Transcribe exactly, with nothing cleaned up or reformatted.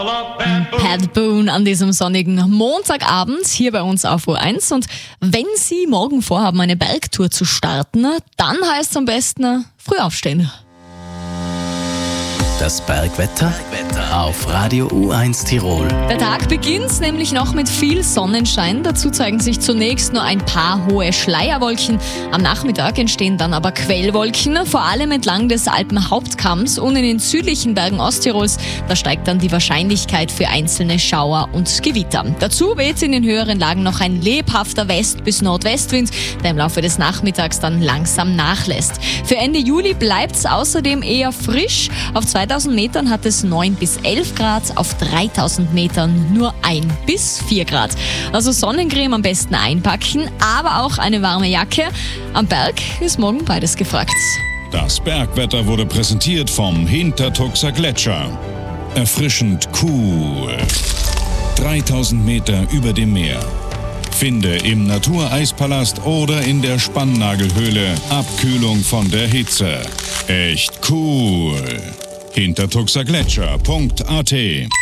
Pat Boone an diesem sonnigen Montagabend hier bei uns auf U eins. Und wenn Sie morgen vorhaben, eine Bergtour zu starten, dann heißt es am besten früh aufstehen. Das Bergwetter auf Radio U eins Tirol. Der Tag beginnt nämlich noch mit viel Sonnenschein. Dazu zeigen sich zunächst nur ein paar hohe Schleierwolken. Am Nachmittag entstehen dann aber Quellwolken, vor allem entlang des Alpenhauptkamms und in den südlichen Bergen Osttirols. Da steigt dann die Wahrscheinlichkeit für einzelne Schauer und Gewitter. Dazu weht in den höheren Lagen noch ein lebhafter West- bis Nordwestwind, der im Laufe des Nachmittags dann langsam nachlässt. Für Ende Juli bleibt es außerdem eher frisch. Auf zweitausend Metern hat es neun bis elf Grad, auf dreitausend Metern nur ein bis vier Grad. Also Sonnencreme am besten einpacken, aber auch eine warme Jacke. Am Berg ist morgen beides gefragt. Das Bergwetter wurde präsentiert vom Hintertuxer Gletscher. Erfrischend cool. dreitausend Meter über dem Meer. Finde im Natureispalast oder in der Spannnagelhöhle Abkühlung von der Hitze. Echt cool. hintertuxergletscher punkt a t